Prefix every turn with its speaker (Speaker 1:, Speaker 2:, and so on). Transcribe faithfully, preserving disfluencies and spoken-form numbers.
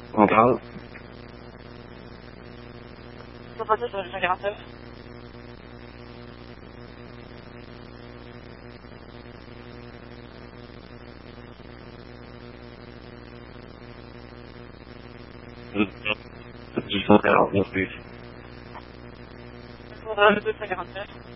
Speaker 1: On parle.
Speaker 2: Ça passe sur le cent quarante-neuf.
Speaker 1: deux cent quarante-neuf plus.
Speaker 2: On va le deux cent quarante-neuf.